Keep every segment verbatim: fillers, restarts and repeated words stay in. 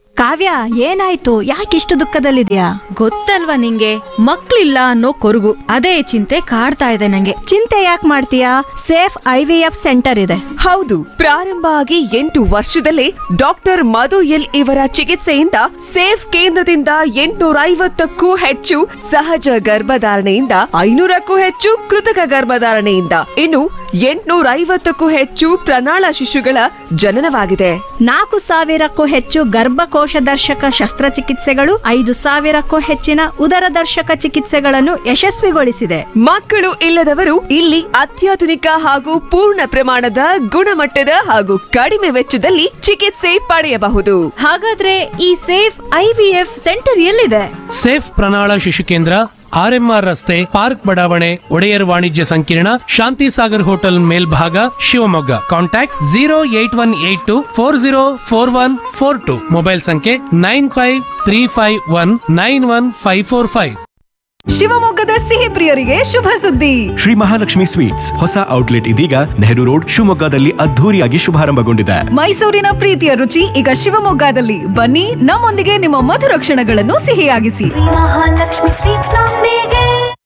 ಕಾವ್ಯ, ಏನಾಯ್ತು? ಯಾಕಿಷ್ಟು ದುಃಖದಲ್ಲಿದ್ಯಾ? ಗೊತ್ತಲ್ವಾ ನಿಂಗೆ, ಮಕ್ಳಿಲ್ಲ ಅನ್ನೋ ಕೊರಗು. ಅದೇ ಚಿಂತೆ ಕಾಡ್ತಾ ಇದೆ ನಂಗೆ. ಚಿಂತೆ ಯಾಕೆ ಮಾಡ್ತೀಯಾ? Safe I V F centre ಇದೆ. ಹೌದು, ಪ್ರಾರಂಭ ಆಗಿ ಎಂಟು ವರ್ಷದಲ್ಲೇ ಡಾಕ್ಟರ್ ಮಧು ಎಲ್ ಇವರ ಚಿಕಿತ್ಸೆಯಿಂದ ಸೇಫ್ ಕೇಂದ್ರದಿಂದ ಎಂಟುನೂರ ಐವತ್ತಕ್ಕೂ ಹೆಚ್ಚು ಸಹಜ ಗರ್ಭಧಾರಣೆಯಿಂದ ಐನೂರಕ್ಕೂ ಹೆಚ್ಚು ಕೃತಕ ಗರ್ಭಧಾರಣೆಯಿಂದ ಇನ್ನು ಎಂಟುನೂರ ಐವತ್ತಕ್ಕೂ ಹೆಚ್ಚು ಪ್ರಣಾಳ ಶಿಶುಗಳ ಜನನವಾಗಿದೆ. ನಾಲ್ಕು ಸಾವಿರಕ್ಕೂ ಹೆಚ್ಚು ಗರ್ಭಕೋಶ ದರ್ಶಕ ಶಸ್ತ್ರಚಿಕಿತ್ಸೆಗಳು, ಐದು ಸಾವಿರಕ್ಕೂ ಹೆಚ್ಚಿನ ಉದರ ದರ್ಶಕ ಚಿಕಿತ್ಸೆಗಳನ್ನು ಯಶಸ್ವಿಗೊಳಿಸಿದೆ. ಮಕ್ಕಳು ಇಲ್ಲದವರು ಇಲ್ಲಿ ಅತ್ಯಾಧುನಿಕ ಹಾಗೂ ಪೂರ್ಣ ಪ್ರಮಾಣದ ಗುಣಮಟ್ಟದ ಹಾಗೂ ಕಡಿಮೆ ವೆಚ್ಚದಲ್ಲಿ ಚಿಕಿತ್ಸೆ ಪಡೆಯಬಹುದು. ಹಾಗಾದ್ರೆ ಈ safe I V F centre ಎಲ್ಲಿದೆ? ಸೇಫ್ ಪ್ರಣಾಳ ಶಿಶು ಕೇಂದ್ರ, ಆರ್ ಎಂ ಆರ್ ರಸ್ತೆ, ಪಾರ್ಕ್ ಬಡಾವಣೆ, ಒಡೆಯರ್ ವಾಣಿಜ್ಯ ಸಂಕೀರ್ಣ, ಶಾಂತಿ ಸಾಗರ್ ಹೋಟೆಲ್ ಮೇಲ್ಭಾಗ, Shivamogga. Contact zero eight one eight to four zero four one four to. Mobile ಸಂಖ್ಯೆ nine five three five one nine one five four five. ಶಿವಮೊಗ್ಗದ ಸಿಹಿ ಪ್ರಿಯರಿಗೆ ಶುಭ ಸುದ್ದಿ. ಶ್ರೀ ಮಹಾಲಕ್ಷ್ಮಿ ಸ್ವೀಟ್ಸ್ ಹೊಸ ಔಟ್ಲೆಟ್ ಇದೀಗ ನೆಹರು ರೋಡ್ ಶಿವಮೊಗ್ಗದಲ್ಲಿ ಅದ್ಧೂರಿಯಾಗಿ ಶುಭಾರಂಭಗೊಂಡಿದೆ. ಮೈಸೂರಿನ ಪ್ರೀತಿಯ ರುಚಿ ಈಗ ಶಿವಮೊಗ್ಗದಲ್ಲಿ. ಬನ್ನಿ, ನಮ್ಮೊಂದಿಗೆ ನಿಮ್ಮ ಮಧುರ ಕ್ಷಣಗಳನ್ನು ಸಿಹಿಯಾಗಿಸಿ. ಮಹಾಲಕ್ಷ್ಮಿ ಸ್ವೀಟ್ಸ್ ನೊಂದಿಗೆ.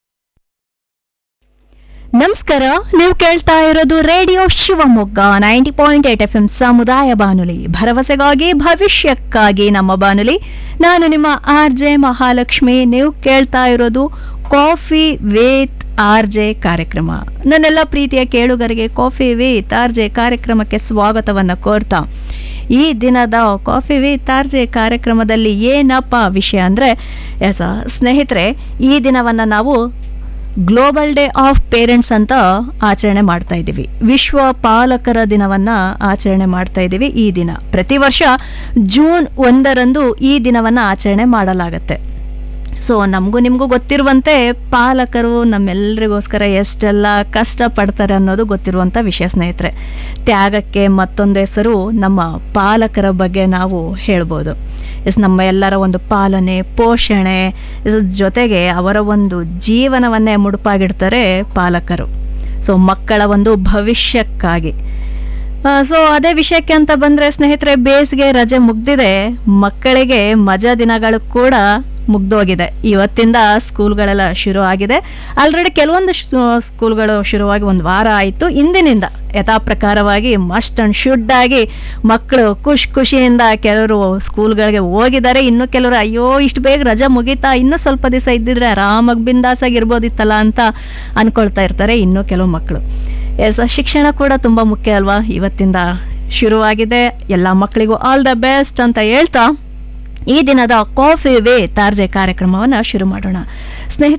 ನಮಸ್ಕಾರ, ನೀವು ಕೇಳ್ತಾ ಇರೋದು radio Shivamogga ninety point eight F M ಸಮುದಾಯ ಬಾನುಲಿ, ಭರವಸೆಗಾಗಿ ಭವಿಷ್ಯಕ್ಕಾಗಿ ನಮ್ಮ ಬಾನುಲಿ. ನಾನು ನಿಮ್ಮ ಆರ್ ಜೆ ಮಹಾಲಕ್ಷ್ಮಿ. ನೀವು ಕೇಳ್ತಾ ಇರೋದು ಕಾಫಿ ವಿತ್ ಆರ್ ಜೆ ಕಾರ್ಯಕ್ರಮ. ನನ್ನೆಲ್ಲ ಪ್ರೀತಿಯ ಕೇಳುಗರಿಗೆ ಕಾಫಿ ವಿತ್ ಆರ್ ಜೆ ಕಾರ್ಯಕ್ರಮಕ್ಕೆ ಸ್ವಾಗತವನ್ನು ಕೋರ್ತಾ, ಈ ದಿನದ ಕಾಫಿ ವಿತ್ ಆರ್ ಜೆ ಕಾರ್ಯಕ್ರಮದಲ್ಲಿ ಏನಪ್ಪ ವಿಷಯ ಅಂದರೆ, ಎಸ ಸ್ನೇಹಿತರೆ, ಈ ದಿನವನ್ನು ನಾವು ಗ್ಲೋಬಲ್ ಡೇ ಆಫ್ ಪೇರೆಂಟ್ಸ್ ಅಂತ ಆಚರಣೆ ಮಾಡ್ತಾ ಇದ್ದೀವಿ. ವಿಶ್ವ ಪಾಲಕರ ದಿನವನ್ನು ಆಚರಣೆ ಮಾಡ್ತಾ ಇದ್ದೀವಿ. ಈ ದಿನ ಪ್ರತಿ ವರ್ಷ ಜೂನ್ ಒಂದರಂದು ಈ ದಿನವನ್ನು ಆಚರಣೆ ಮಾಡಲಾಗತ್ತೆ. ಸೊ ನಮಗೂ ನಿಮಗೂ ಗೊತ್ತಿರುವಂತೆ ಪಾಲಕರು ನಮ್ಮೆಲ್ಲರಿಗೋಸ್ಕರ ಎಷ್ಟೆಲ್ಲ ಕಷ್ಟಪಡ್ತಾರೆ ಅನ್ನೋದು ಗೊತ್ತಿರುವಂಥ ವಿಷಯ ಸ್ನೇಹಿತರೆ. ತ್ಯಾಗಕ್ಕೆ ಮತ್ತೊಂದು ಹೆಸರು ನಮ್ಮ ಪಾಲಕರ ಬಗ್ಗೆ ನಾವು ಹೇಳ್ಬೋದು. ಎಸ್, ನಮ್ಮ ಎಲ್ಲರ ಒಂದು ಪಾಲನೆ, ಪೋಷಣೆ ಜೊತೆಗೆ ಅವರ ಒಂದು ಜೀವನವನ್ನೇ ಮುಡುಪಾಗಿಡ್ತಾರೆ ಪಾಲಕರು. ಸೊ ಮಕ್ಕಳ ಒಂದು ಭವಿಷ್ಯಕ್ಕಾಗಿ. ಸೊ ಅದೇ ವಿಷಯಕ್ಕೆ ಅಂತ ಬಂದರೆ ಸ್ನೇಹಿತರೆ, ಬೇಸಿಗೆ ರಜೆ ಮುಗ್ದಿದೆ, ಮಕ್ಕಳಿಗೆ ಮಜಾ ದಿನಗಳು ಕೂಡ ಮುಗ್ದೋಗಿದೆ. ಇವತ್ತಿಂದ ಸ್ಕೂಲ್ಗಳೆಲ್ಲ ಶುರು ಆಗಿದೆ. ಆಲ್ರೆಡಿ ಕೆಲವೊಂದು ಸ್ಕೂಲ್ಗಳು ಶುರುವಾಗಿ ಒಂದು ವಾರ ಆಯಿತು. ಇಂದಿನಿಂದ ಯಥಾ ಪ್ರಕಾರವಾಗಿ ಮಸ್ಟ್ ಅಂಡ್ ಶುಡ್ ಆಗಿ ಮಕ್ಕಳು ಖುಷಿ ಖುಷಿಯಿಂದ ಕೆಲವರು ಸ್ಕೂಲ್ಗಳಿಗೆ ಹೋಗಿದ್ದಾರೆ. ಇನ್ನು ಕೆಲವರು ಅಯ್ಯೋ ಇಷ್ಟು ಬೇಗ ರಜೆ ಮುಗೀತಾ, ಇನ್ನೂ ಸ್ವಲ್ಪ ದಿವಸ ಇದ್ದಿದ್ರೆ ಆರಾಮಾಗಿ ಬಿಂದಾಸಾಗಿರ್ಬೋದಿತ್ತಲ್ಲ ಅಂತ ಅಂದ್ಕೊಳ್ತಾ ಇರ್ತಾರೆ ಇನ್ನು ಕೆಲವು ಮಕ್ಕಳು. ಎಸ್, ಶಿಕ್ಷಣ ಕೂಡ ತುಂಬ ಮುಖ್ಯ ಅಲ್ವಾ. ಇವತ್ತಿಂದ ಶುರುವಾಗಿದೆ. ಎಲ್ಲ ಮಕ್ಕಳಿಗೂ ಆಲ್ ದ ಬೆಸ್ಟ್ ಅಂತ ಹೇಳ್ತಾ ಈ ದಿನದ ಕಾಫಿ ವಿತ್ ಆರ್ ಜೆ ಕಾರ್ಯಕ್ರಮವನ್ನು ಶುರು ಮಾಡೋಣ ಸ್ನೇಹಿತರೆ.